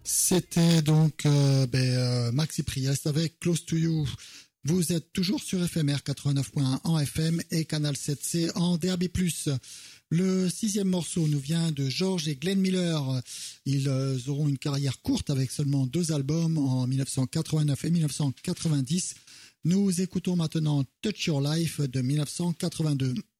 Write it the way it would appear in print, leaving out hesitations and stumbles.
C'était donc Maxi Priest avec Close to You. Vous êtes toujours sur FMR 89.1 en FM et Canal 7C en DAB+. Le 6e morceau nous vient de George et Glenn Miller. Ils auront une carrière courte avec seulement 2 albums en 1989 et 1990. Nous écoutons maintenant Touch Your Life de 1982.